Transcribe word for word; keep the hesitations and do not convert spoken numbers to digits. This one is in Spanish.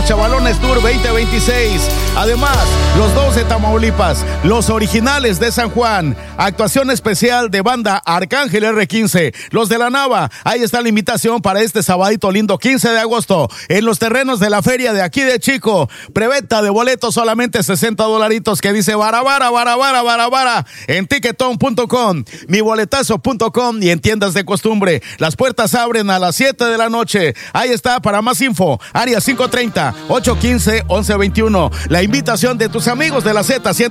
Los Chavalones Tour veinte veintiséis. Además, los dos de Tamaulipas, los originales de San Juan. Actuación especial de banda Arcángel erre quince. Los de la Nava. Ahí está la invitación para este sabadito lindo, quince de agosto, en los terrenos de la feria de aquí de Chico. Preventa de boletos solamente sesenta dolaritos, que dice barabara, barabara, barabara, en ticketon punto com, mi boletazo punto com y en tiendas de costumbre. Las puertas abren a las siete de la noche. Ahí está, para más info, área cinco treinta, ocho quince, once veintiuno. La invitación de tus amigos de la Z